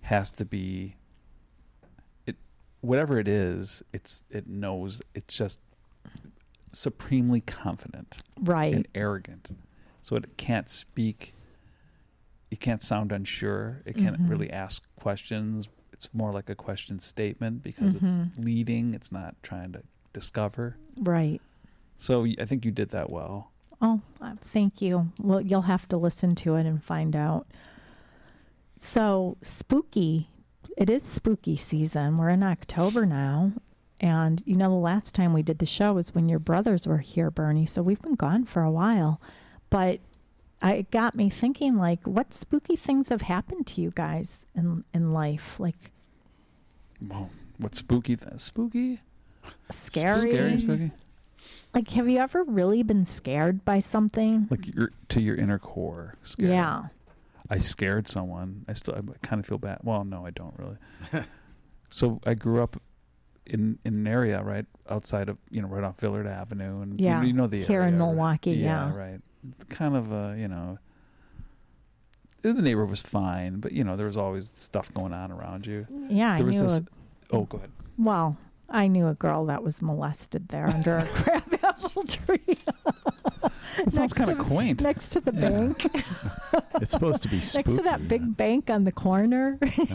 has to be whatever it is, it knows, it's just supremely confident, right, and arrogant. So it can't speak. It can't sound unsure. It can't really ask questions. It's more like a question statement because it's leading. It's not trying to discover. right. So I think you did that well. Oh, thank you. Well, you'll have to listen to it and find out. So spooky. It is spooky season. We're in October now. And, the last time we did the show was when your brothers were here, Bernie. So we've been gone for a while. But it got me thinking, like, what spooky things have happened to you guys in life? Like, Well, what spooky? Spooky? Scary? Spooky? Like, have you ever really been scared by something? Like to your inner core. Scared. Yeah. I scared someone. I kind of feel bad. Well, no, I don't really. So I grew up in an area right outside of, right off Villard Avenue. And Yeah. you know the Here area. in Milwaukee, Yeah, yeah. right. Kind of, the neighborhood was fine, but, there was always stuff going on around you. Yeah, There I was knew this. Oh, go ahead. well, I knew a girl that was molested there under a crabapple tree. That sounds kind of quaint. Next to the bank. It's supposed to be spooky. Next to that big bank on the corner.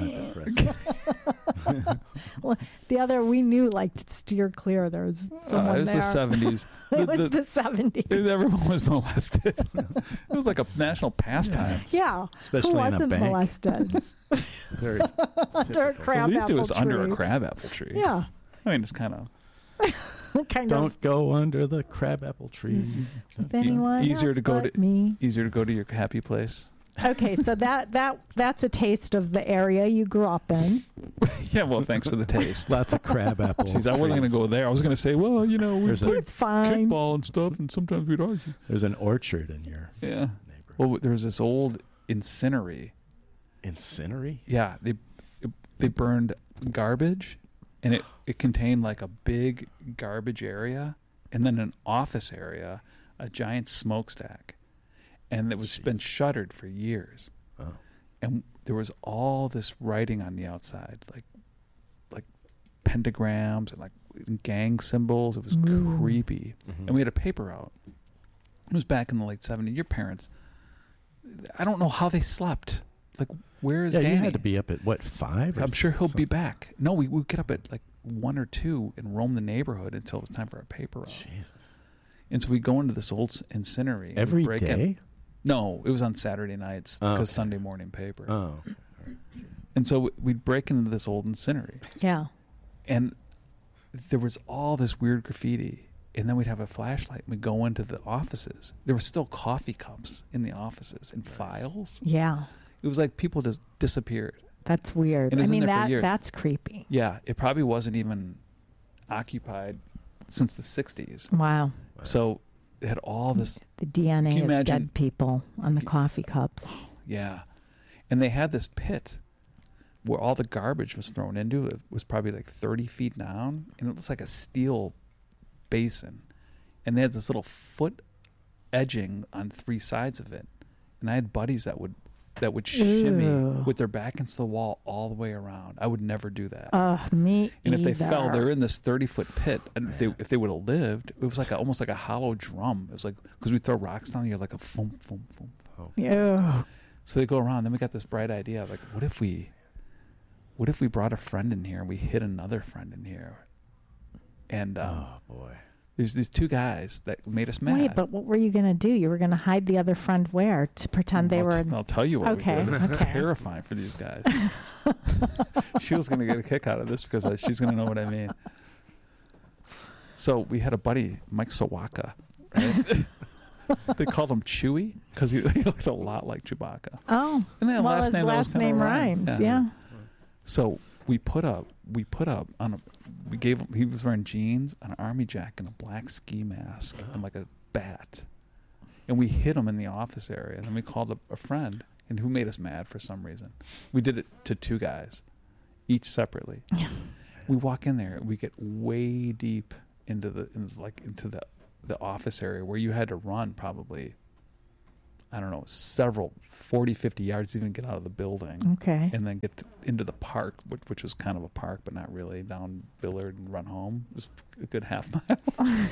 Well, the other, we knew, like, to steer clear. There was someone it was there. the 70s. It was the 70s. Everyone was molested. It was like a national pastime. Yeah. Especially Who in a wasn't bank. molested? Very Under a typical. crabapple At least it was tree. under a crabapple tree. Yeah. I mean, it's kind of Kind Don't of. go under the crabapple tree. If anyone easier else to go but to- me. easier to go to your happy place. Okay, so that's a taste of the area you grew up in. Yeah, well, thanks for the taste. Lots of crabapple. Jeez, I wasn't going to go there. I was going to say, well, we There's It a- was played fine. kickball and stuff, and sometimes we'd argue. There's an orchard in your Yeah. neighborhood. Well, there was this old incinery. Incinery? Yeah, they burned garbage, and it contained like a big garbage area, and then an office area, a giant smokestack, and it was been shuttered for years. Oh. And there was all this writing on the outside, like pentagrams and like gang symbols. It was Ooh. creepy. Mhm. And we had a paper out. It was back in the late 70s. Your parents, I don't know how they slept. Like, where is Yeah, Danny? you had to be up at, what, 5? or I'm sure he'll be something? back. No, we would get up at like 1 or 2 and roam the neighborhood until it was time for our paper out. Jesus. And so we go into this old incinery. and we Every break in. day? No, it was on Saturday nights Oh, because okay. Sunday morning paper. Oh. And so we'd break into this old incinery. Yeah. And there was all this weird graffiti. And then we'd have a flashlight and we'd go into the offices. There were still coffee cups in the offices and files. Yeah. It was like people just disappeared. That's weird. And it I was in mean, there for years. that's creepy. Yeah, it probably wasn't even occupied since the 60s. Wow. So it had all this, The Can DNA you of imagine- dead people on the coffee cups. yeah. And they had this pit where all the garbage was thrown into. It was probably like 30 feet down, and it was like a steel basin. And they had this little foot edging on 3 sides of it. And I had buddies that would shimmy Ew. with their back against the wall all the way around. I would never do that. Me And if either. they fell, they're in this 30-foot pit. And if they would have lived, it was like almost like a hollow drum. It was like, because we throw rocks down, you're like a foom, foom, foom. Ew. So they go around. Then we got this bright idea, like, what if we brought a friend in here and we hid another friend in here? And Oh, boy. there's these 2 guys that made us mad. Wait, but what were you going to do? You were going to hide the other friend where? To pretend they were... I'll tell you what Okay, we did. It was okay. terrifying for these guys. Sheila's going to get a kick out of this because she's going to know what I mean. So we had a buddy, Mike Sawaka, right? They called him Chewy because he looked a lot like Chewbacca. Oh, And then well, last his name that was last kinda name rhymed. rhymes, Yeah. yeah. So we put up on a, we gave him, he was wearing jeans, an army jacket, and a black ski mask, and like a bat. And we hid him in the office area, and then we called a friend, and who made us mad for some reason. We did it to 2 guys, each separately. We walk in there, we get way deep into the office area where you had to run probably I don't know, several 40, 50 yards to even get out of the building. Okay. And then get into the park, which was kind of a park, but not really, down Villard and run home. It was a good half mile.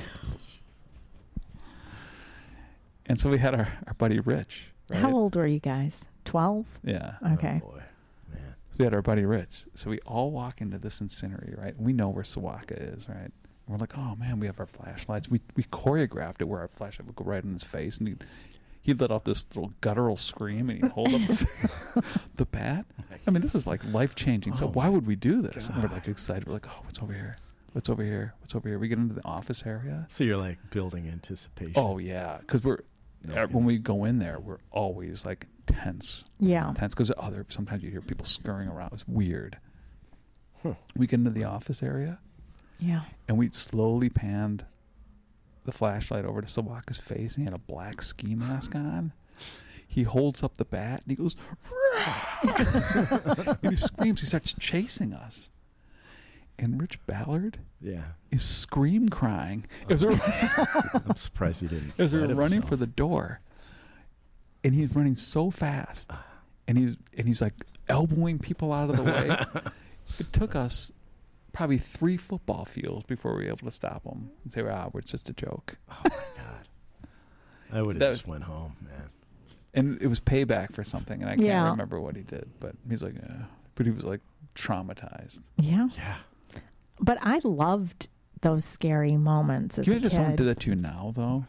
And so we had our buddy Rich. Right? How old were you guys? 12? Yeah. Okay. Oh boy, man. So we had our buddy Rich. So we all walk into this incinerator, right? We know where Sawaka is, right? And we're like, oh man, we have our flashlights. We choreographed it where our flashlight would go right in his face, and he'd let out this little guttural scream, and he'd hold up the bat. I mean, this is like life changing. So why would we do this? And we're like excited. We're like, oh, what's over here? What's over here? What's over here? We get into the office area. So you're like building anticipation. Oh yeah, because when we go in there, we're always like tense. Yeah. Tense because sometimes you hear people scurrying around. It's weird. We get into the office area. Yeah. And we slowly panned the flashlight over to Sawaka's face, and he had a black ski mask on. He holds up the bat, and he goes, and he screams. He starts chasing us. And Rich Ballard is scream crying. I'm surprised he didn't. As we were running for the door. And he's running so fast. And he's like elbowing people out of the way. It took us probably 3 football fields before we were able to stop him and say, it's just a joke. Oh my God. I would have just went home, man. And it was payback for something, and I can't remember what he did, but he's like, but he was like traumatized. Yeah. Yeah. But I loved those scary moments as a kid. Someone did that to you now, though?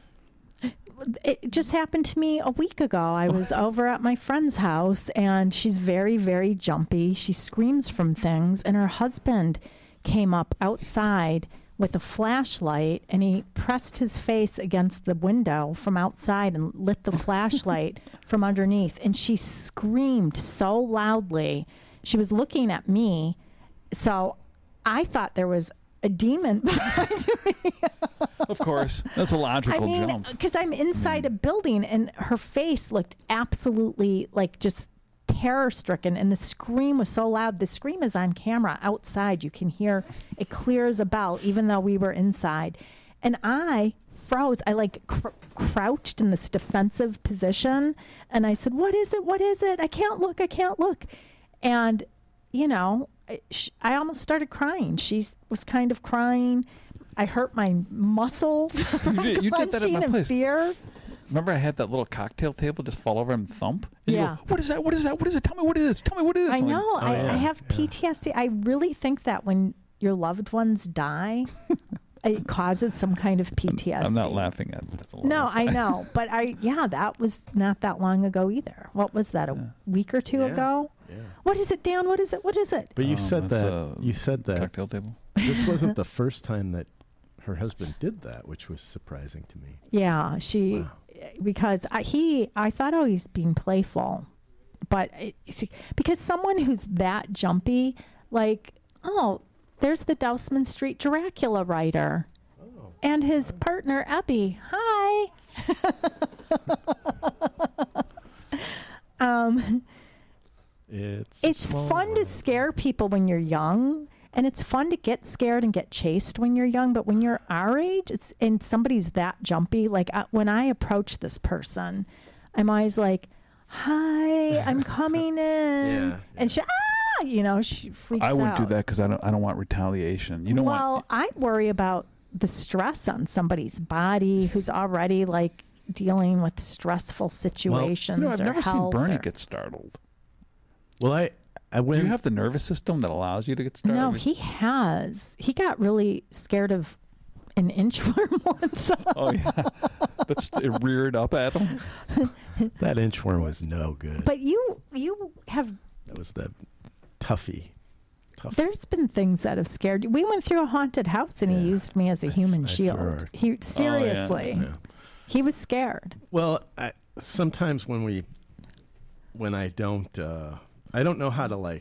It just happened to me a week ago. I was over at my friend's house, and she's very, very jumpy. She screams from things, and her husband came up outside with a flashlight, and he pressed his face against the window from outside and lit the flashlight from underneath. And she screamed so loudly. She was looking at me. So I thought there was a demon behind me. Of course. That's a logical jump. Because I'm inside a building, and her face looked absolutely like just terror-stricken, and the scream was so loud. The scream is on camera outside. You can hear it clear as a bell, even though we were inside. And I froze. I like crouched in this defensive position, and I said, "What is it? What is it? I can't look. I can't look." And, you know, I almost started crying. She was kind of crying. I hurt my muscles. You did that at my place. Fear. Remember, I had that little cocktail table just fall over and thump? And Yeah. You go, what is that? What is that? What is it? Tell me what it is. Tell me what it is. I I'm like, know. I have PTSD. I really think that when your loved ones die, it causes some kind of PTSD. I'm not laughing at it. No, I know. But that was not that long ago either. What was that, a week or two ago? Yeah. What is it, Dan? What is it? What is it? But you said that cocktail table. this wasn't the first time that her husband did that, which was surprising to me. Yeah, because I thought, he's being playful. But because someone who's that jumpy, like, there's the Dousman Street Dracula writer and his partner, Ebby. Hi. It's fun to scare people when you're young, and it's fun to get scared and get chased when you're young. But when you're our age, and somebody's that jumpy, like when I approach this person, I'm always like, "Hi, I'm coming in," and she freaks out. I wouldn't do that because I don't want retaliation. You don't want. Well, I worry about the stress on somebody's body who's already like dealing with stressful situations. I've or never seen health Bernie get startled. Well, I went. Do you have the nervous system that allows you to get startled? No, he has. He got really scared of an inchworm once. Oh yeah, it reared up at him. That inchworm was no good. But you have. That was the toughie. There's been things that have scared you. We went through a haunted house, and he used me as a human shield. He seriously, he was scared. Well, sometimes when I don't know how to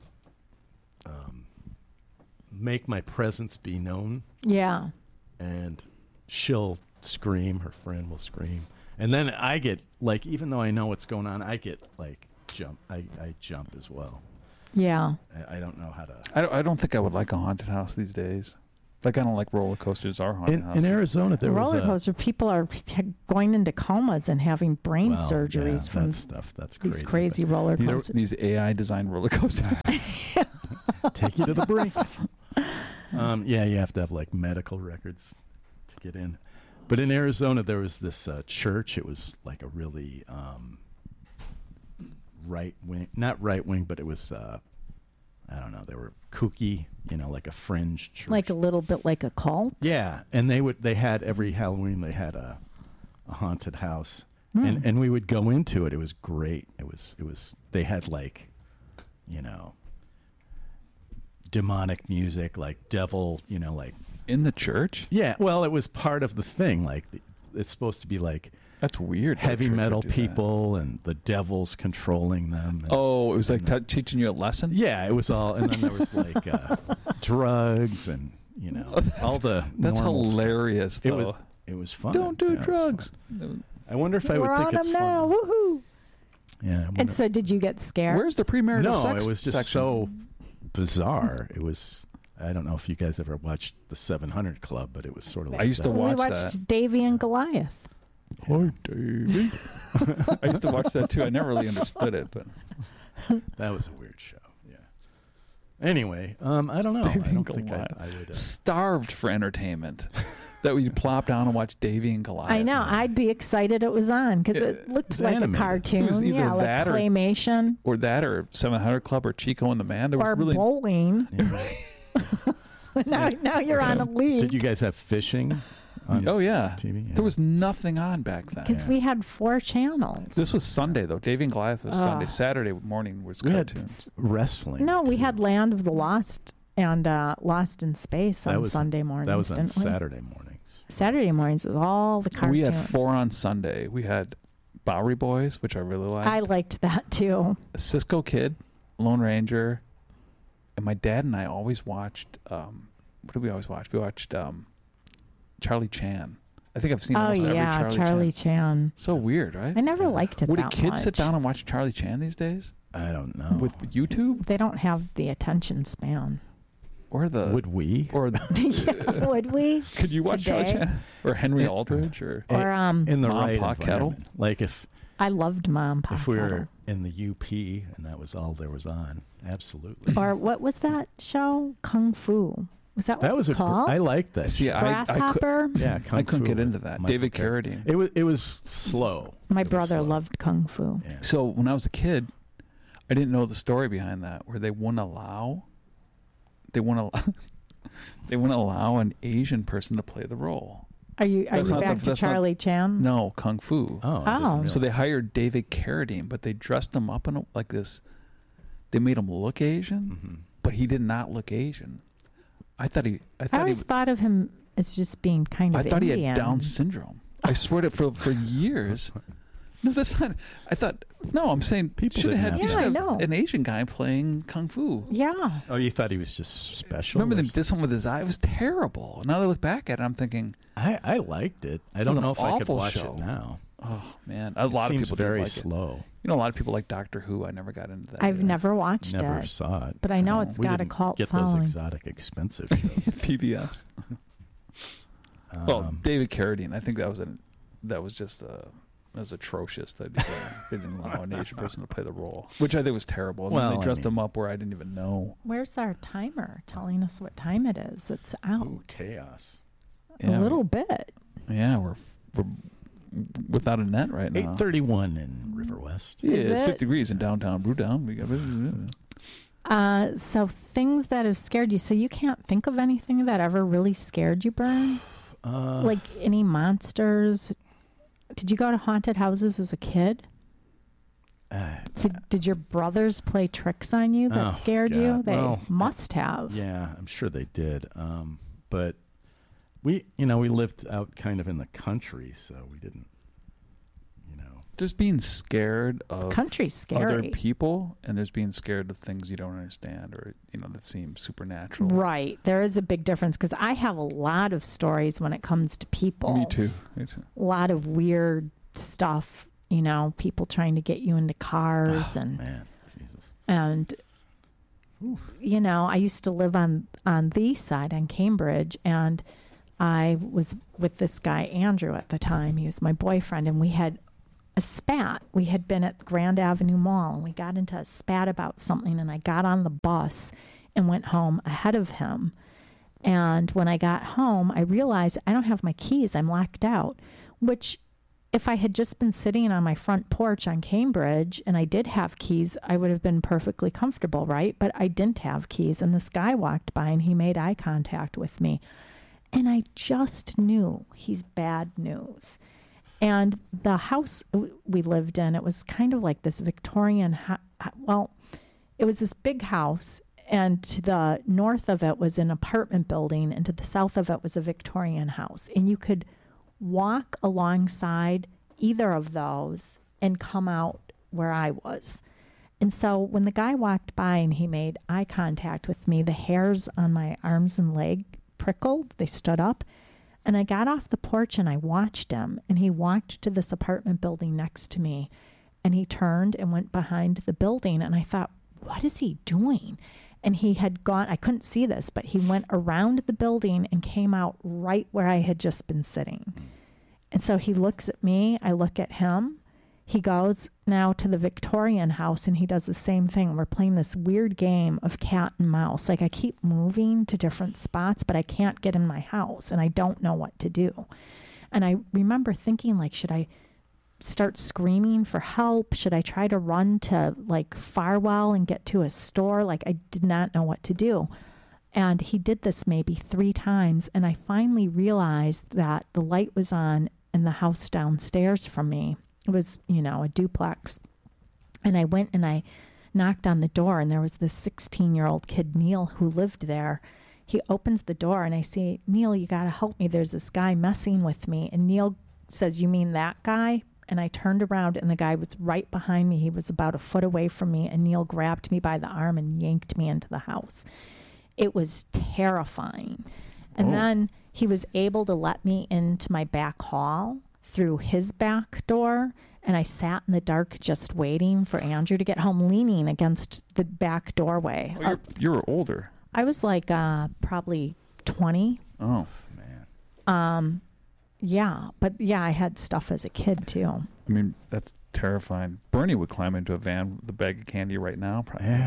make my presence be known. Yeah. And she'll scream. Her friend will scream, and then I get even though I know what's going on, I get jump. I jump as well. Yeah. I don't know how to. I don't think I would like a haunted house these days. Like I don't like roller coasters or haunted In houses. Arizona, there was roller a coaster. People are going into comas and having brain well, surgeries yeah, from that stuff. That's these crazy. crazy roller These, coasters. these AI designed roller coasters. but take you to the brink. Yeah, you have to have like medical records to get in. But in Arizona, there was this church. It was like a really right wing, not right wing, but it was I don't know. They were kooky, like a fringe church. Like a little bit like a cult. Yeah, and they had every Halloween they had a haunted house, Hmm. and we would go into it. It was great. It was they had like, demonic music, like devil, like In the church? yeah. Well, it was part of the thing. Like it's supposed to be like That's weird. that a heavy church would metal do that. people and the devil's controlling them. And, Oh, it was like teaching you a lesson? yeah, it was all, and then there was like drugs and all the. That's normal stuff. hilarious, though. It was fun. Don't do Yeah, it was drugs. fun. I wonder if I would We're think on it's them now. fun. Woohoo! Yeah. I And wonder- so, did you get scared? Where's the premarital no, sex it was just section? so bizarre. It was. I don't know if you guys ever watched the 700 Club, but it was sort of like I used to that. watch we watched that. Davy and Goliath. Hi, Davey. I used to watch that too. I never really understood it, but That was a weird show. Yeah. Anyway, I don't know. Davy I and don't think Goliath. I would. starved for entertainment. That we plop down and watch Davy and Goliath. I know. I'd be excited it was on because it looked it's like animated. a cartoon. It was either Yeah, like that or- claymation Or that, or 700 Club, or Chico and the Man. There was or really bowling. Yeah. now you're on a league. Did you guys have fishing on Oh yeah. TV? Yeah. There was nothing on back then. Because we had 4 channels. This was Sunday though. Davy and Goliath was Sunday. Saturday morning was We had cartoons. wrestling. No, we too. had Land of the Lost and Lost in Space That on was- Sunday mornings. That was on didn't we? Saturday mornings. Saturday mornings with all the cartoons. We had 4 on Sunday. We had Bowery Boys, which I really liked. I liked that too. Cisco Kid, Lone Ranger, and my dad and I always watched. What did we always watch? We watched Charlie Chan. I think I've seen Oh almost every yeah, Charlie Chan. Chan. So weird, right? I never liked it Would that a kid much. sit down and watch Charlie Chan these days I don't know. with YouTube They don't have the attention span. or the Would we? or Yeah, would we? could you watch Charlie Today? Chan or Henry Aldridge or Or in the Mom, right Pa, Kettle? environment. Like if I loved Mom Pa we Kettle. were in the UP and that was all there was on, absolutely. Or what was that show? Kung Fu. Was that what That it was was called? I liked that. See, Grasshopper. Yeah, Kung I couldn't Fu get into with that. Michael David Caine. Carradine. It was slow. My It was brother slow. loved Kung Fu. Yeah. So when I was a kid, I didn't know the story behind that, where they wouldn't allow an Asian person to play the role. Are you That's not back the- to that's not- Charlie Chan? No, Kung Fu. Oh. I didn't Oh. realize. So they hired David Carradine, but they dressed him up in like this. They made him look Asian, Mhm. but he did not look Asian. I thought he always thought of him as just being kind of I thought Indian. he had Down syndrome. I swear to for years. No, that's not. I thought. No, I'm saying People should didn't have have you that. should Yeah, I have know. an Asian guy playing Kung Fu. Yeah. Oh, you thought he was just special? Remember or they did something with his eye? It was terrible. Now that I look back at it, I'm thinking, I liked it. I was don't an know if I could awful watch show. it now. oh man, a lot it of seems people did very like it. slow. You know, a lot of people like Doctor Who. I never got into that. I've either. never watched Never it, saw it. but I know No. it's We got a didn't cult get following. those exotic, expensive shows. PBS. Well, Um, David Carradine. I think that was just that was atrocious that they didn't allow an Asian person to play the role, which I think was terrible. And then Well, they I dressed mean- him up where I didn't even know. Where's our timer telling us what time it is? It's out. ooh, chaos. A little bit. Yeah, we're without a net right now. 8:31 in River West. Yeah, Is it's it? 50 degrees in downtown Brewtown. We got So things that have scared you. So you can't think of anything that ever really scared you, Bern? Like any monsters? Did you go to haunted houses as a kid? Did your brothers play tricks on you that Oh, scared you? God. They Well, must have. Yeah, I'm sure they did. But we lived out kind of in the country, so we didn't, There's being scared of Country's scary. other people, and there's being scared of things you don't understand or that seem supernatural. Right. There is a big difference because I have a lot of stories when it comes to people. Me too. Me too. A lot of weird stuff, people trying to get you into cars Oh, man, Jesus. and you know, I used to live on the east side on Cambridge, and I was with this guy, Andrew, at the time. He was my boyfriend, and we had a spat. We had been at Grand Avenue Mall, and we got into a spat about something, and I got on the bus and went home ahead of him. And when I got home, I realized I don't have my keys. I'm locked out, which if I had just been sitting on my front porch on Cambridge and I did have keys, I would have been perfectly comfortable, right? But I didn't have keys, and this guy walked by and he made eye contact with me. And I just knew he's bad news. And the house we lived in, it was kind of like this Victorian, well, it was this big house, and to the north of it was an apartment building, and to the south of it was a Victorian house. And you could walk alongside either of those and come out where I was. And so when the guy walked by and he made eye contact with me, the hairs on my arms and leg prickled. They stood up. And I got off the porch and I watched him. And he walked to this apartment building next to me. And he turned and went behind the building. And I thought, what is he doing? And he had gone, I couldn't see this, but he went around the building and came out right where I had just been sitting. And so he looks at me, I look at him. He goes now to the Victorian house and he does the same thing. We're playing this weird game of cat and mouse. Like I keep moving to different spots, but I can't get in my house and I don't know what to do. And I remember thinking, like, should I start screaming for help? Should I try to run to like Farwell and get to a store? Like I did not know what to do. And he did this maybe 3 times. And I finally realized that the light was on in the house downstairs from me. It was, you know, a duplex. And I went and I knocked on the door, and there was this 16-year-old kid, Neil, who lived there. He opens the door and I say, Neil, you got to help me. There's this guy messing with me. And Neil says, you mean that guy? And I turned around and the guy was right behind me. He was about a foot away from me, and Neil grabbed me by the arm and yanked me into the house. It was terrifying. And then he was able to let me into my back hall through his back door. And I sat in the dark just waiting for Andrew to get home, leaning against the back doorway. Oh, you were older. I was like probably 20. Oh, Man. Yeah, but yeah, I had stuff as a kid too. I mean, that's terrifying. Bernie would climb into a van with a bag of candy right now. Probably. Yeah.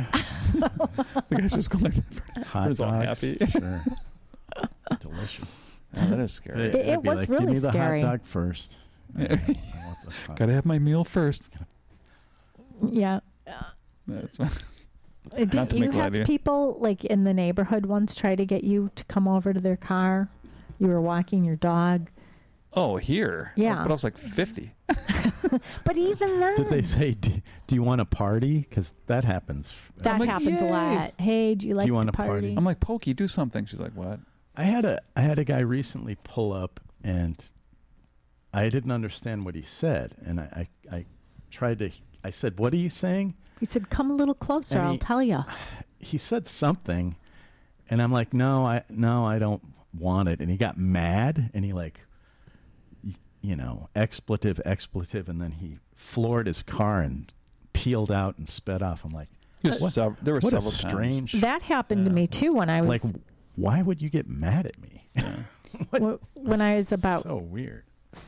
The guy's just going like Hot he's all dogs. happy. Sure. Delicious. Yeah, that is scary. It was like, really give me the scary. hot dog first. Yeah. I want the hot Gotta have my meal first. Yeah. That's Did to you make light have of you. people like in the neighborhood once try to get you to come over to their car? You were walking your dog. Oh, here. Yeah. But I was like 50. But even then, Did they say, do you want a party? Because that happens. that I'm like, happens a "Yay." lot. Hey, do you like want to a party? I'm like, Pokey, do something. She's like, what? I had a guy recently pull up, and I didn't understand what he said. And I tried to, I said, what are you saying? He said, come a little closer. And I'll tell you. He said something, and I'm like, no, I don't want it. And he got mad, and he like, you know, expletive, and then he floored his car and peeled out and sped off. I'm like, There were what a several strange. That happened to me too when I was Like, why would you get mad at me? when I was about So weird.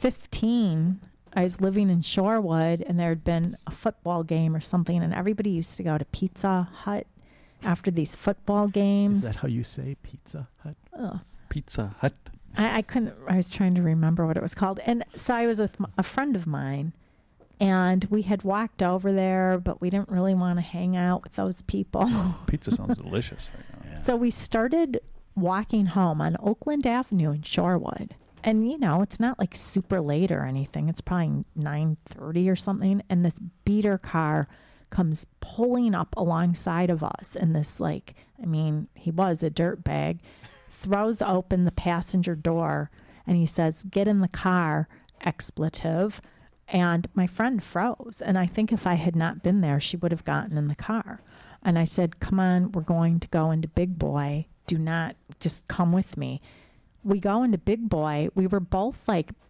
15. I was living in Shorewood, and there had been a football game or something, and everybody used to go to Pizza Hut after these football games. Is that how you say Pizza Hut? Ugh. Pizza Hut. I couldn't. I was trying to remember what it was called, and so I was with a friend of mine, and we had walked over there, but we didn't really want to hang out with those people. Pizza sounds delicious right now. Yeah. So we started walking home on Oakland Avenue in Shorewood. And, you know, it's not like super late or anything. It's probably 9:30 or something. And this beater car comes pulling up alongside of us. And this, like, I mean, he was a dirtbag, throws open the passenger door and he says, get in the car, expletive. And my friend froze. And I think if I had not been there, she would have gotten in the car. And I said, come on, we're going to go into Big Boy. Do not just come with me. We go into Big Boy. We were both like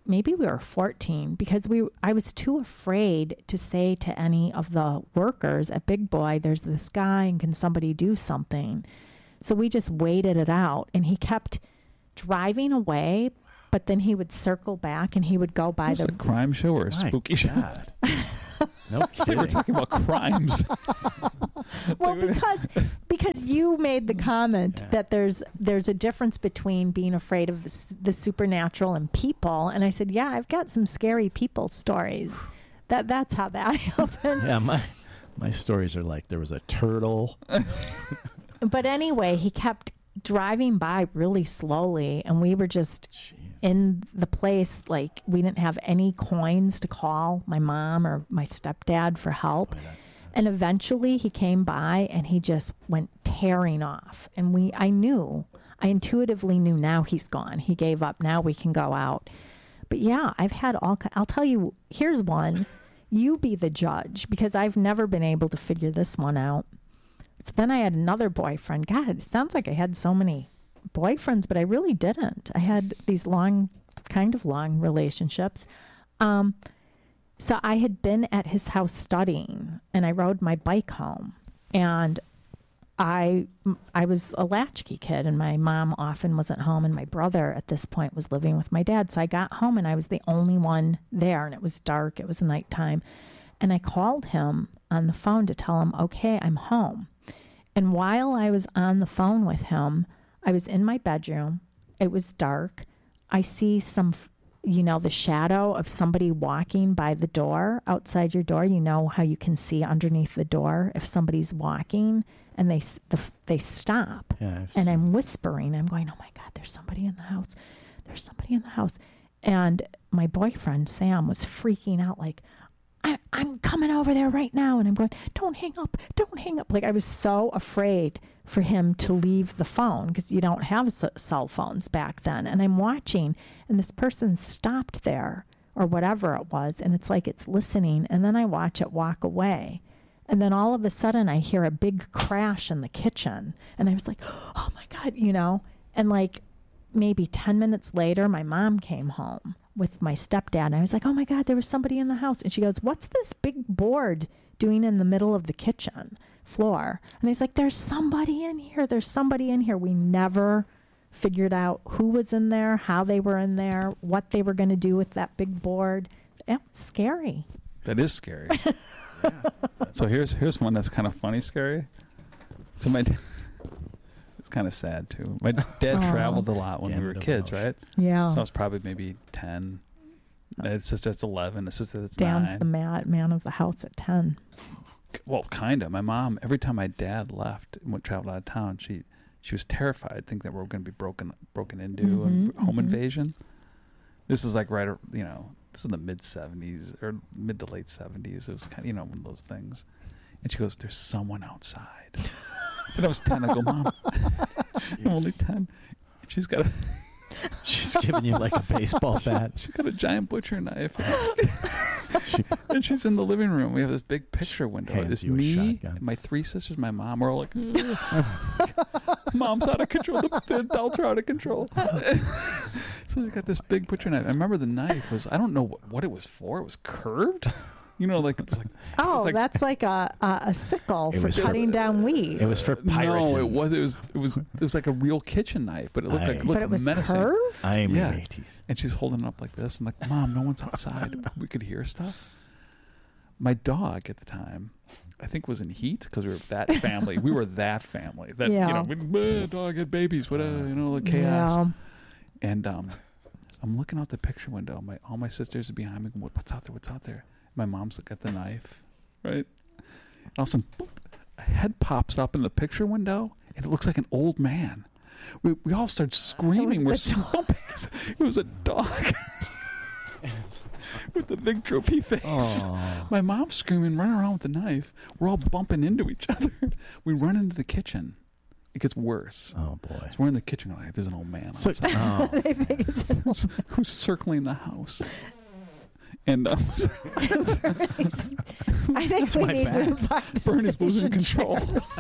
maybe we were 14 because I was too afraid to say to any of the workers at Big Boy, there's this guy and can somebody do something? So we just waited it out, and he kept driving away, but then he would circle back and he would go by Is this a crime show or a My spooky show? God. No They kidding. were talking about crimes. Well, because you made the comment that there's a difference between being afraid of the supernatural and people, and I said, yeah, I've got some scary people stories. That's how that happened. Yeah, my stories are like there was a turtle. But anyway, he kept driving by really slowly, and we were just in the place, like we didn't have any coins to call my mom or my stepdad for help. And eventually he came by and he just went tearing off. And I intuitively knew now he's gone. He gave up. Now we can go out. But yeah, I've had I'll tell you, here's one. You be the judge, because I've never been able to figure this one out. So then I had another boyfriend. God, it sounds like I had so many boyfriends, but I really didn't. I had these kind of long relationships. So I had been at his house studying, and I rode my bike home, and I was a latchkey kid, and my mom often wasn't home, and my brother at this point was living with my dad. So I got home, and I was the only one there, and it was dark. It was nighttime, and I called him on the phone to tell him, okay, I'm home. And while I was on the phone with him, I was in my bedroom. It was dark. I see the shadow of somebody walking by the door, outside your door. You know how you can see underneath the door if somebody's walking, and they stop. Yeah, and I'm whispering. I'm going, oh my God, there's somebody in the house. There's somebody in the house. And my boyfriend, Sam, was freaking out like, I'm coming over there right now. And I'm going, don't hang up. Don't hang up. Like, I was so afraid for him to leave the phone, because you don't have cell phones back then. And I'm watching, and this person stopped there or whatever it was. And it's like it's listening. And then I watch it walk away. And then all of a sudden I hear a big crash in the kitchen. And I was like, oh my God, and like maybe 10 minutes later, my mom came home with my stepdad. And I was like, oh my God, there was somebody in the house. And she goes, what's this big board doing in the middle of the kitchen floor? And he's like, there's somebody in here. There's somebody in here. We never figured out who was in there, how they were in there, what they were going to do with that big board. It was scary. That is scary. So here's one that's kind of funny scary. So it's kind of sad too. My dad traveled a lot when we were kids, right? Yeah. So I was probably maybe 10. His sister's 11. His sister's 9. Dan's the man of the house at 10. Well, kind of. My mom, every time my dad left and traveled out of town, she was terrified, thinking that we were going to be broken into, a home invasion. This is like this is the mid 70s or mid to late 70s. It was kind of, one of those things. And she goes, there's someone outside. And I was 10. I go, Mom, I'm only 10. And she's giving you like a baseball bat. She's got a giant butcher knife. And she's in the living room. We have this big picture window. It's me, my 3 sisters, my mom. We're all like, Mom's out of control. The adults are out of control. So she's got this big butcher knife. I remember the knife was, I don't know what it was for. It was curved. Like it was like. Oh, that's like a sickle for cutting down weeds. It was for pirates. No, it was like a real kitchen knife, but it looked but it was menacing. Curved? I am in the 80s. And she's holding it up like this. I'm like, Mom, no one's outside. We could hear stuff. My dog at the time, I think, was in heat because we were that family. We were that family. That dog had babies. The chaos. Yeah. And I'm looking out the picture window. All my sisters are behind me. What's out there? What's out there? My mom's got the knife, right? And all of a sudden, boop, a head pops up in the picture window, and it looks like an old man. We all start screaming. We're so pissed. It was a dog with the big droopy face. Aww. My mom's screaming, running around with the knife. We're all bumping into each other. We run into the kitchen. It gets worse. Oh boy! So we're in the kitchen. Like, there's an old man outside. Who's circling the house. And I think we need to revive the Bernie's losing control.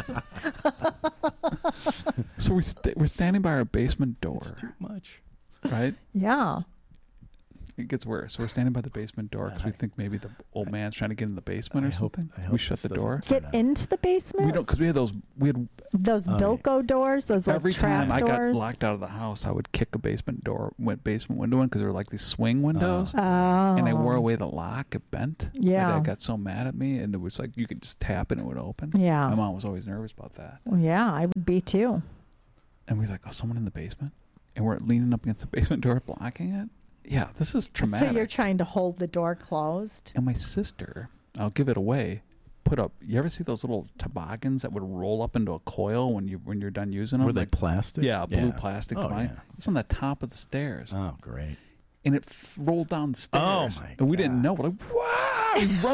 So we're standing by our basement door. It's too much, right? Yeah. It gets worse. We're standing by the basement door because we think maybe the old man's trying to get in the basement or something. I hope We shut the this door. doesn't turn Get out. into the basement? We don't, because we had those. We had Those Bilko doors, those like every trap time I got doors. locked out of the house, I would kick a basement window in because they were like these swing windows. Oh. And I wore away the lock. It bent. My Yeah. dad got so mad at me, and it was like you could just tap and it would open. Yeah. My mom was always nervous about that. Well, yeah, I would be too. And we're like, oh, someone in the basement? And we're leaning up against the basement door, blocking it? Yeah, this is traumatic. So you're trying to hold the door closed? And my sister, I'll give it away, put up, you ever see those little toboggans that would roll up into a coil when you're done using them? Were they plastic? Yeah, blue plastic Oh, toboggan. yeah. It's on the top of the stairs. Oh, great. And it rolled down the stairs. Oh, my and we didn't God. know. We're like, wow!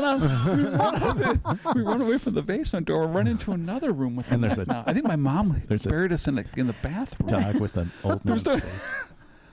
We run away from the basement door, run into another room with And the there's net a- now. I think my mom there's a- buried us in the bathroom. Dog with an old There's man's the- face.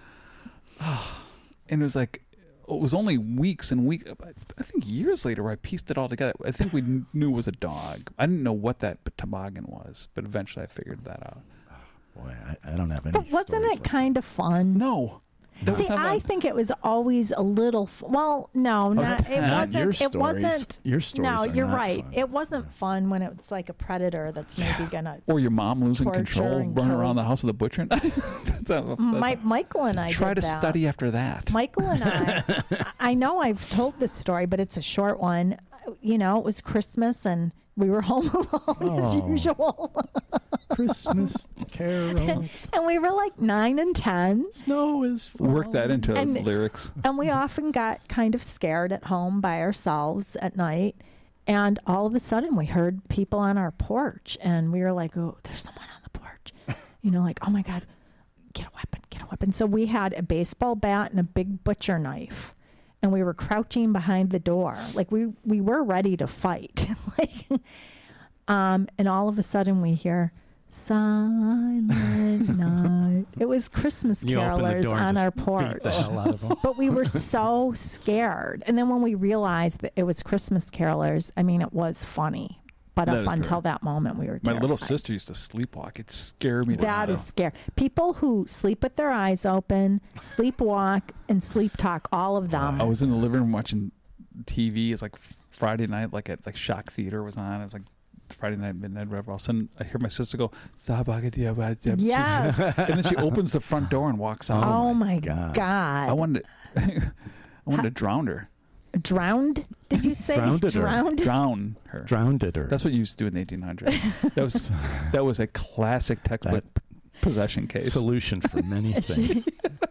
And it was like, it was only weeks and weeks, I think years later, where I pieced it all together. I think we knew it was a dog. I didn't know what that toboggan was, but eventually I figured that out. Boy, I don't have any. But wasn't stories it like kind of fun? No. That See, was not I like- think it was always a little. Well, no, was not, it 10. Not wasn't. your It stories. wasn't. Your stories No, are you're not right. fun. It wasn't fun when it's like a predator that's maybe gonna. Or your mom losing Torture control, and running kill. around the house with a butcher knife. Michael and I Try did to that. study after that. Michael and I know I've told this story, but it's a short one. You know, it was Christmas and we were home alone as Oh. usual. Christmas carols. And we were like 9 and 10. Snow is falling. Work that into And- lyrics. And we often got kind of scared at home by ourselves at night. And all of a sudden we heard people on our porch and we were like, oh, there's someone on the porch. You know, like, oh my God, get a weapon, get a weapon. So we had a baseball bat and a big butcher knife. And we were crouching behind the door. Like we were ready to fight. And all of a sudden we hear Silent Night. It was Christmas You open the carolers door and on just our beat porch. the hell out of them. But we were so scared. And then when we realized that it was Christmas carolers, I mean, it was funny. But That up is until correct. that moment, we were My little terrified. sister used to sleepwalk. It scared me. to That death. is scary. People who sleep with their eyes open, sleepwalk, and sleep talk, all of them. I was in the living room watching TV. It's like Friday night, like at Shock Theater was on. It was like Friday night, midnight, whatever. All of a sudden, I hear my sister go, Yes. and then she opens the front door and walks out. Oh my God. God. I wanted to drown her. Drowned? Did you say Drowned her. Drown her. Drowned it or That's what you used to do in the 1800s. That was a classic textbook possession case. solution for many things.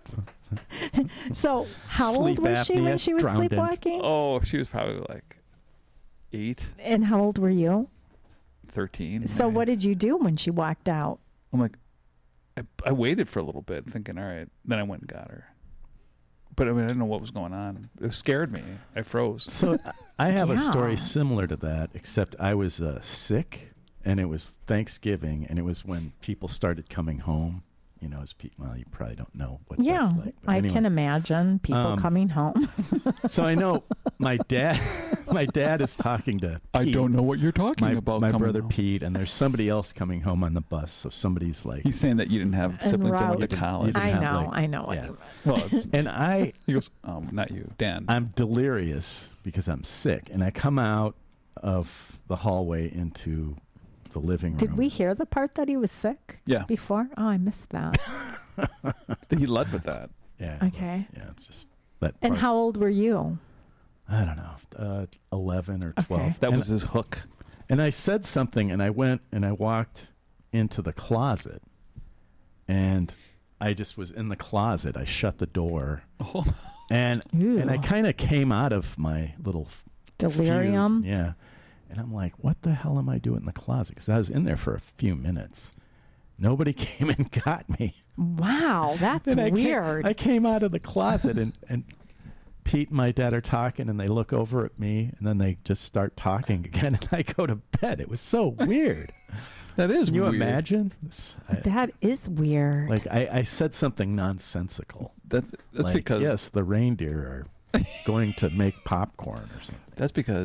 So how Sleep old was she when apnea, she was drowned in. sleepwalking? Oh, she was probably like 8, And how old were you? 13. So right? what did you do when she walked out? I'm like, I waited for a little bit, thinking, all right. Then I went and got her. But I mean, I didn't know what was going on. It scared me. I froze. So I have a Yeah. story similar to that, except I was sick, and it was Thanksgiving, and it was when people started coming home. You know, as people, well, you probably don't know what Yeah, that's like. But I anyway. can imagine people coming home. So I know my dad. My dad is talking to I Pete, don't know what you're talking my about. my coming brother home. Pete, and there's somebody else coming home on the bus. So somebody's like, He's saying that you didn't have En siblings that went route. to college. didn't I have, know, like- I know. yeah. Well, and he goes, not you, Dan. I'm delirious because I'm sick, and I come out of the hallway into the living room. Did we hear the part that he was sick Yeah, before? Oh, I missed that. he led with that. Yeah. Okay. Yeah, it's just that. And part. how old were you? I don't know, 11 or 12. Okay. That and, was his hook. And I said something, and I went and I walked into the closet, and I just was in the closet. I shut the door, Oh, and Ew. I kind of came out of my little Delirium? feud. Yeah. And I'm like, what the hell am I doing in the closet? Because I was in there for a few minutes. Nobody came and got me. Wow, that's And weird. I came out of the closet, and Pete and my dad are talking, and they look over at me, and then they just start talking again, and I go to bed. It was so weird. that is Can you weird. imagine? That is weird. Like, I said something nonsensical. That's Like, because yes, the reindeer are going to make popcorn or something. that's because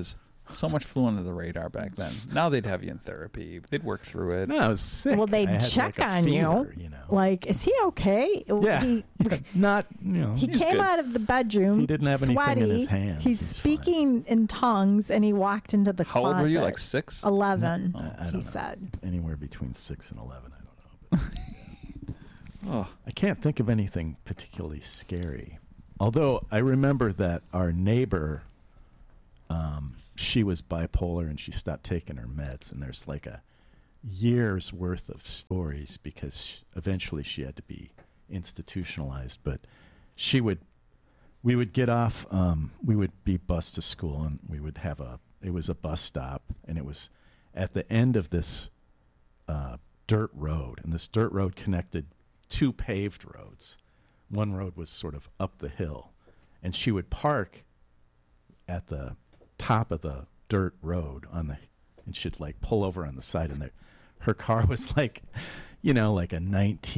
So much flew under the radar back then. Now they'd have you in therapy. They'd work through it. No, I was sick. Well, they'd I had, check like, a on fever, you. you know. Like, is he okay? Yeah. He, Not, you know. he He's came good. out of the bedroom. He didn't have anything sweaty. in his hands. He's He's speaking in tongues, and he walked into the How closet. old were you? Like 6? 11. I don't he know. said. Anywhere between 6 and 11. I don't know. Oh, I can't think of anything particularly scary. Although I remember that our neighbor, she was bipolar and she stopped taking her meds. And there's like a year's worth of stories because eventually she had to be institutionalized. But we would get off, we would be bused to school and we would have it was a bus stop. And it was at the end of this dirt road. And this dirt road connected 2 paved roads. One road was sort of up the hill, and she would park at the top of the dirt road and she'd like pull over on the side, and her car was like, you know, like a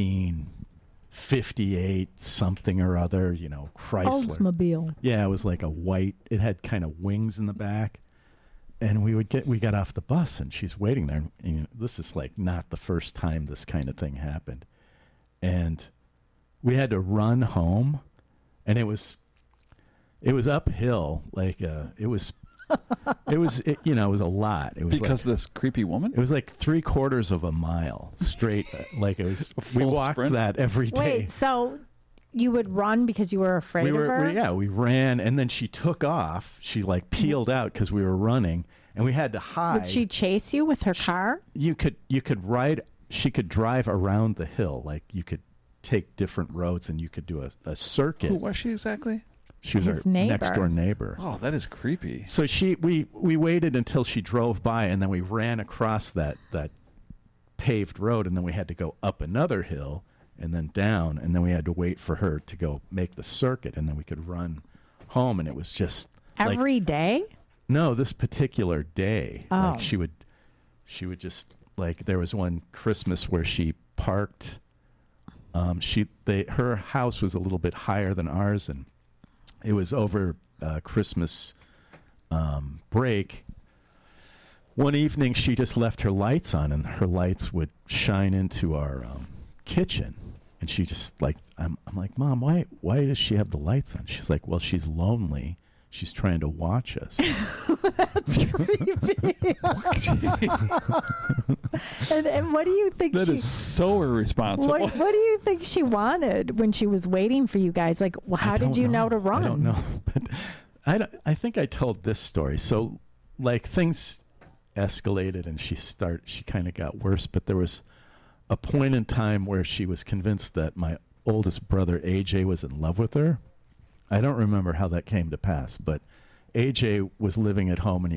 1958 something or other, you know, Chrysler. Oldsmobile. Yeah, it was like a white. It had kind of wings in the back, and we got off the bus, and she's waiting there. And, you know, this is like not the first time this kind of thing happened, and we had to run home, and it was uphill. Like it was you know, it was a lot. It was because of this creepy woman? it was like 3/4 of a mile straight. Like it was. We Full walked sprint? that every day. Wait, so you would run because you were afraid of her? We ran, and then she took off. She like peeled out because we were running, and we had to hide. Would she chase you with her car? You could ride. She could drive around the hill. Like you could take different roads, and you could do a circuit. Who was she exactly? She was His our neighbor. next door neighbor. Oh, that is creepy. So we waited until she drove by, and then we ran across that paved road, and then we had to go up another hill and then down, and then we had to wait for her to go make the circuit, and then we could run home. And it was just like, Every day? no, this particular day, Oh. like she would just, like, there was one Christmas where she parked. Her house was a little bit higher than ours, and it was over Christmas break. One evening, she just left her lights on, and her lights would shine into our kitchen. And she just like, I'm like, Mom, why does she have the lights on? She's like, well, she's lonely. She's trying to watch us. That's creepy. and what do you think That she... is so irresponsible. What do you think she wanted when she was waiting for you guys? Like, well, how did you know to run? I don't know. But I think I told this story. So, like, things escalated, and she kind of got worse. But there was a point in time where she was convinced that my oldest brother, AJ, was in love with her. I don't remember how that came to pass, but AJ was living at home, and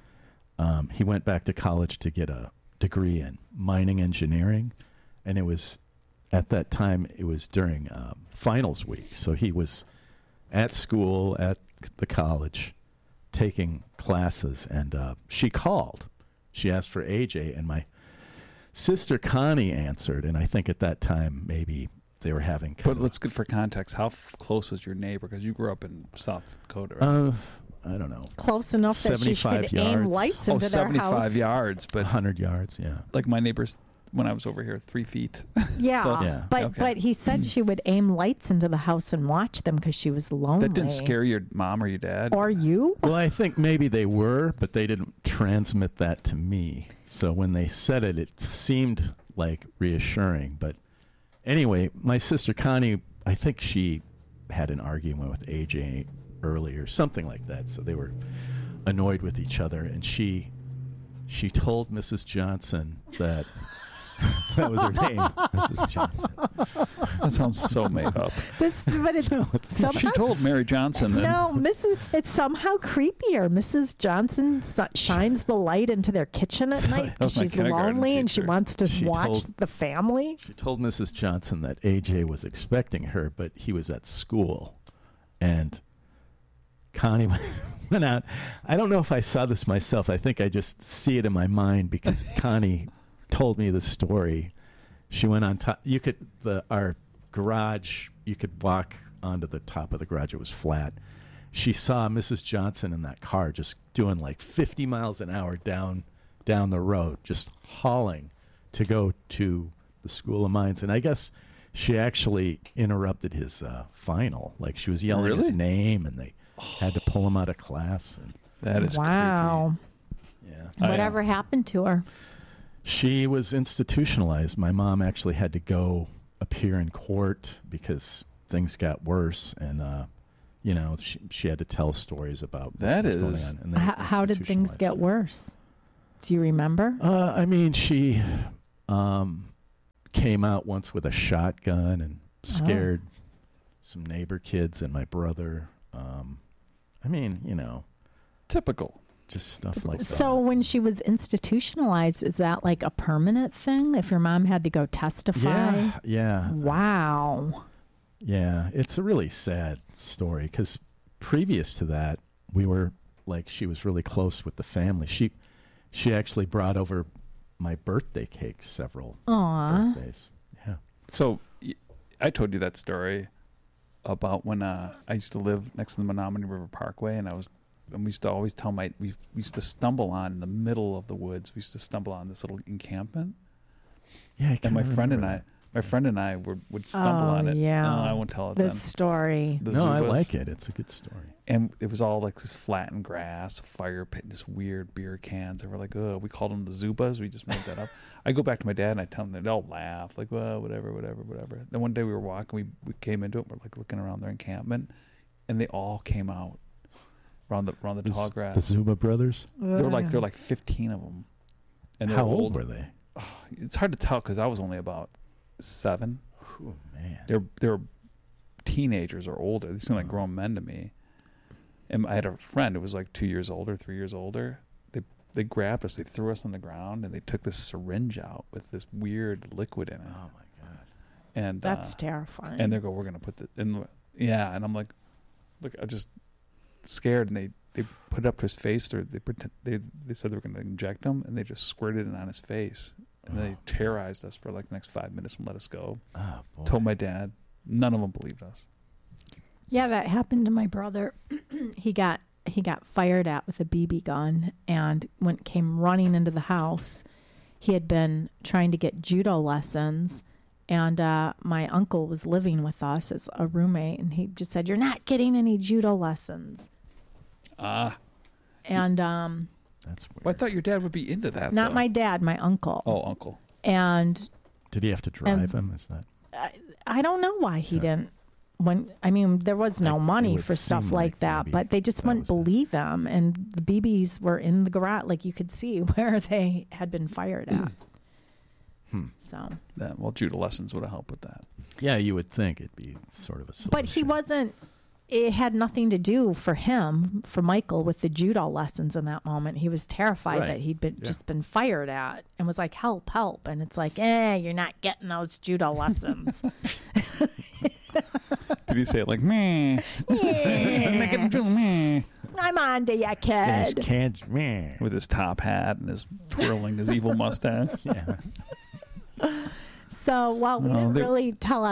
he went back to college to get a degree in mining engineering. And it was, at that time, it was during finals week. So he was at school at the college taking classes, and she called. She asked for AJ, and my sister Connie answered. And I think at that time, maybe they were having. But let's get for context. How close was your neighbor? Because you grew up in South Dakota. Right? I don't know. Close enough that she 75 could aim yards. lights Oh, into their 75 house. yards. But 100 yards, yeah. like my neighbors, when I was over here, 3 feet. Yeah, So- Yeah. but Okay. but he said she would aim lights into the house and watch them because she was lonely. That didn't scare your mom or your dad? Or you? Well, I think maybe they were, but they didn't transmit that to me. So when they said it, it seemed like reassuring. But anyway, my sister Connie, I think she had an argument with AJ earlier, something like that. So they were annoyed with each other, and she told Mrs. Johnson that that was her name, Mrs. Johnson. That sounds so made up. But it's somehow She told Mary Johnson that. no, it's somehow creepier. Mrs. Johnson shines the light into their kitchen at night That was because my she's kindergarten lonely and she teacher. wants to She watch told- the family. She told Mrs. Johnson that AJ was expecting her, but he was at school. And Connie went out. I don't know if I saw this myself. I think I just see it in my mind because Connie told me the story. She went on top. Our garage, you could walk onto the top of the garage. It was flat. she saw Mrs. Johnson in that car just doing like 50 miles an hour down the road, just hauling to go to the School of Mines. And I guess she actually interrupted his final. Like she was yelling his name, and they had to pull him out of class. And That is wow. yeah. Whatever happened to her? She was institutionalized. My mom actually had to go appear in court because things got worse, and you know, she had to tell stories about That what is- was going on. And they How did things get worse? Do you remember? I mean, she came out once with a shotgun and scared some neighbor kids and my brother. I mean, you know, Typical. just stuff like that. So when she was institutionalized, is that like a permanent thing? If your mom had to go testify? Yeah. Wow. Yeah, it's a really sad story because previous to that, we were like, she was really close with the family. She actually brought over my birthday cake several Aw. birthdays. Yeah. So I told you that story about when I used to live next to the Menominee River Parkway, and we used to always tell we used to stumble on in the middle of the woods. We used to stumble on this little encampment, Yeah, and my friend and I would stumble on it. Yeah. No, I won't tell it This then. story. The No, I Zubas. like it. It's a good story. And it was all like this flattened grass, a fire pit, and just weird beer cans. And we're like, oh, we called them the Zubas. We just made that up. I go back to my dad and I tell them, they'll laugh, like, well, whatever. Then one day we were walking, we came into it, we're like looking around their encampment, and they all came out around the tall grass. The Zuba brothers? They're like 15 of them. And they're How old were they? It's hard to tell because I was only about 7. Oh, man. They're teenagers or older. They seem like grown men to me. And I had a friend who was like 2 years older, 3 years older. They grabbed us, they threw us on the ground, and they took this syringe out with this weird liquid in it. Oh, my God. And That's terrifying. and they go, we're gonna put the in. Yeah, and I'm like, look, I just scared, and they put it up to his face. They said they were gonna inject him, and they just squirted it on his face, and they terrorized us for like the next 5 minutes and let us go. Oh, boy. Told my dad, none of them believed us. Yeah, that happened to my brother. He got fired at with a BB gun, and came running into the house. He had been trying to get judo lessons, and my uncle was living with us as a roommate, and he just said, "You're not getting any judo lessons." And That's weird. Well, I thought your dad would be into that. not though. my dad, my uncle. Oh, uncle. And Did he have to drive him? Is that? I don't know why he didn't. There was no It money would for stuff seem like like that, maybe but they just that wouldn't was it. believe him. And the BBs were in the garage, like you could see where they had been fired at. So, Yeah, well, judo lessons would have helped with that. Yeah, you would think it'd be sort of a solution. but he wasn't. It had nothing to do for him, for Michael, with the judo lessons in that moment. He was terrified Right. that he'd been Yeah. just been fired at, and was like, "Help, help!" And it's like, you're not getting those judo lessons. Did he say it like meh? Make it do meh I'm on to ya, Yes, kid. can't. Meh. with his top hat and his twirling his evil mustache? Yeah. So while we No, didn't they- really tell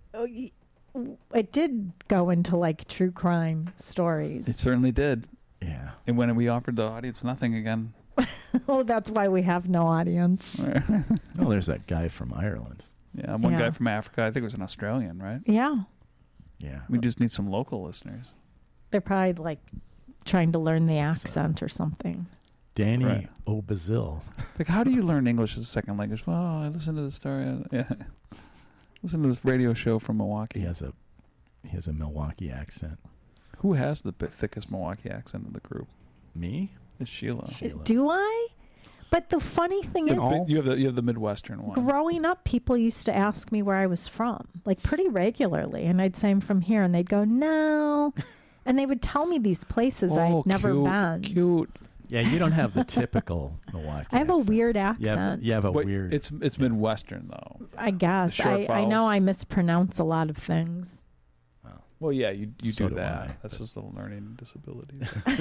it did go into like true crime stories. It certainly did. Yeah. And when we offered the audience nothing again, Oh, that's why we have no audience. Oh, there's that guy from Ireland. yeah, one Yeah. guy from Africa, I think it was an Australian, right? Yeah, Yeah. We just need some local listeners. they're probably like trying to learn the accent or something. Danny Right. O'Bazil. Like, how do you learn English as a second language? Well, I listen to the story. Yeah. Listen to this radio show from Milwaukee. He has a Milwaukee accent. Who has the thickest Milwaukee accent in the group? Me? It's Sheila. Sheila. Do I? But the funny thing is, You have the Midwestern one. growing up, people used to ask me where I was from, like pretty regularly, and I'd say I'm from here, and they'd go, "No," and they would tell me these places I'd never cute, been. Cute. Yeah, you don't have the typical Milwaukee I have a accent. weird You accent. have a But weird. It's Midwestern though. I guess. The short I know vowels. I mispronounce a lot of things. Well, yeah, you So do do that. I, That's just a learning disability.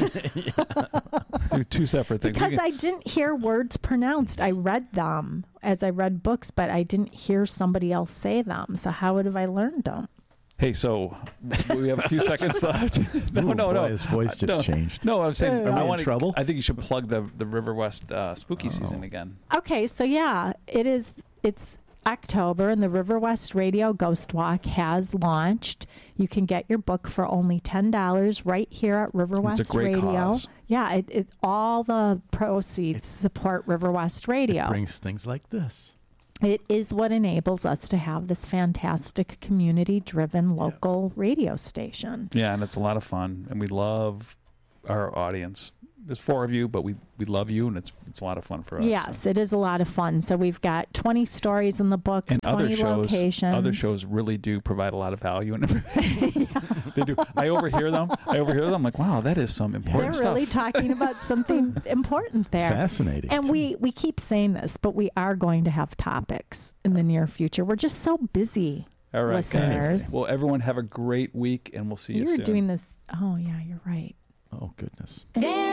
Two separate things. Because I didn't hear words pronounced. I read them as I read books, but I didn't hear somebody else say them. So how would have I learned them? Hey, so we have a few seconds left. Ooh, boy, his voice just changed. No, I'm saying Am I in trouble? I think you should plug the River West spooky season again. Okay, so yeah, it's October and the River West Radio Ghost Walk has launched. You can get your book for only $10 right here at River West It's a great Radio. cause. Yeah, all the proceeds support River West Radio. It brings things like this. It is what enables us to have this fantastic community-driven local radio station. Yeah, and it's a lot of fun, and we love our audience. There's 4 of you, but we love you, and it's a lot of fun for us. Yes, it is a lot of fun. So we've got 20 stories in the book, And 20 locations. other shows really do provide a lot of value and information. They do. I overhear them. I'm like, wow, that is some They're important stuff. really talking about something important there. Fascinating. And we keep saying this, but we are going to have topics in the near future. We're just so busy, All right, listeners. guys. Well, everyone have a great week, and we'll see you You soon. were doing this. Oh, yeah, you're right. Oh, goodness.